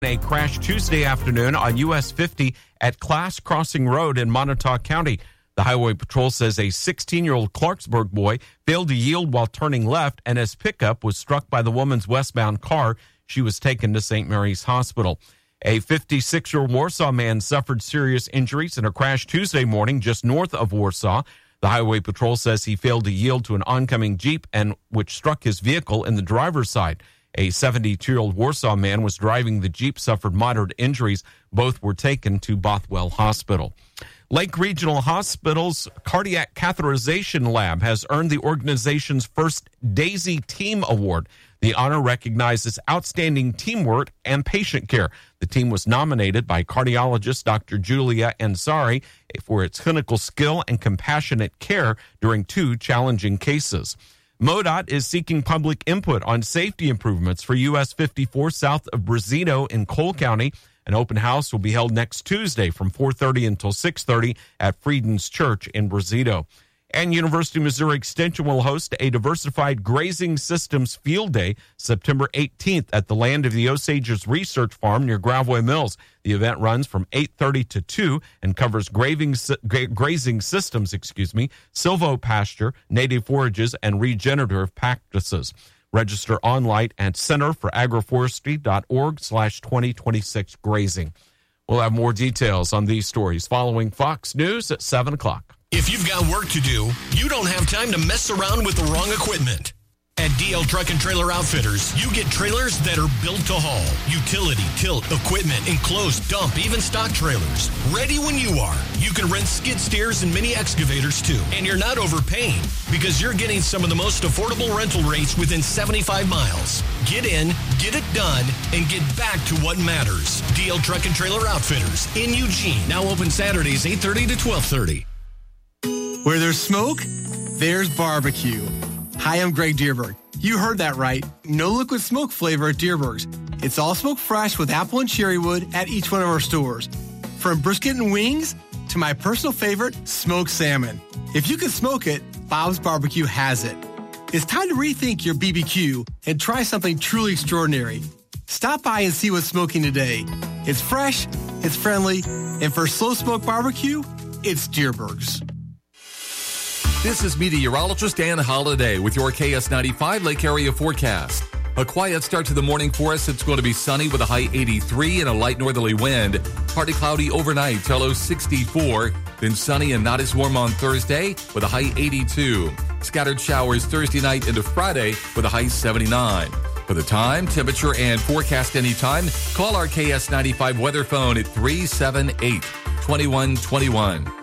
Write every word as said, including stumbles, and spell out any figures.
A crash Tuesday afternoon on U S fifty at Class Crossing Road in Montauk County. The Highway Patrol says a sixteen-year-old Clarksburg boy failed to yield while turning left, and his pickup was struck by the woman's westbound car. She was taken to Saint Mary's Hospital. A fifty-six-year-old Warsaw man suffered serious injuries in a crash Tuesday morning just north of Warsaw. The Highway Patrol says he failed to yield to an oncoming Jeep, and which struck his vehicle in the driver's side. A seventy-two-year-old Warsaw man was driving the Jeep, suffered moderate injuries. Both were taken to Bothwell Hospital. Lake Regional Hospital's Cardiac Catheterization Lab has earned the organization's first DAISY Team Award. The honor recognizes outstanding teamwork and patient care. The team was nominated by cardiologist Doctor Julia Ansari for its clinical skill and compassionate care during two challenging cases. MoDOT is seeking public input on safety improvements for U S fifty-four south of Brazito in Cole County. An open house will be held next Tuesday from four thirty until six thirty at Frieden's Church in Brazito. And University of Missouri Extension will host a diversified grazing systems field day September eighteenth at the Land of the Osages Research Farm near Gravois Mills. The event runs from eight thirty to two and covers grazing, grazing systems, excuse me, silvopasture, native forages, and regenerative practices. Register online at center for agroforestry dot org slash twenty twenty-six grazing. We'll have more details on these stories following Fox News at seven o'clock. If you've got work to do, you don't have time to mess around with the wrong equipment. At D L Truck and Trailer Outfitters, you get trailers that are built to haul. Utility, tilt, equipment, enclosed, dump, even stock trailers. Ready when you are. You can rent skid steers and mini excavators too. And you're not overpaying because you're getting some of the most affordable rental rates within seventy-five miles. Get in, get it done, and get back to what matters. D L Truck and Trailer Outfitters in Eugene. Now open Saturdays eight thirty to twelve thirty. Where there's smoke, there's barbecue. Hi, I'm Greg Dierberg. You heard that right. No liquid smoke flavor at Dierberg's. It's all smoked fresh with apple and cherry wood at each one of our stores. From brisket and wings to my personal favorite, smoked salmon. If you can smoke it, Bob's Barbecue has it. It's time to rethink your B B Q and try something truly extraordinary. Stop by and see what's smoking today. It's fresh, it's friendly, and for slow smoke barbecue, it's Dierberg's. This is meteorologist Dan Holliday with your K S ninety-five Lake Area forecast. A quiet start to the morning for us. It's going to be sunny with a high eighty-three and a light northerly wind. Partly cloudy overnight, low sixty-four. Then sunny and not as warm on Thursday with a high eighty-two. Scattered showers Thursday night into Friday with a high seventy-nine. For the time, temperature, and forecast anytime, call our K S ninety-five weather phone at three seven eight, two one two one.